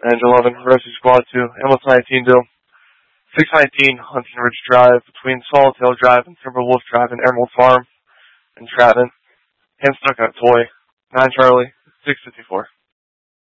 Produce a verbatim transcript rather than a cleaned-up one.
Range eleven, Rescue Squad two, Hamilton nineteen Dill. six nineteen, Hunting Ridge Drive, between Swallowtail Drive and Timberwolf Drive and Emerald Farm, and Stratton. Hand stuck on a toy. nine Charlie, six fifty-four.